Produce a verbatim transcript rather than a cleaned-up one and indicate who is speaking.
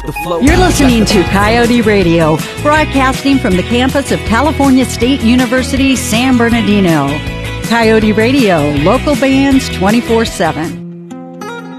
Speaker 1: the flow.
Speaker 2: You're listening to Coyote Radio, broadcasting from the campus of California State University, San Bernardino. Coyote Radio, local bands twenty-four seven.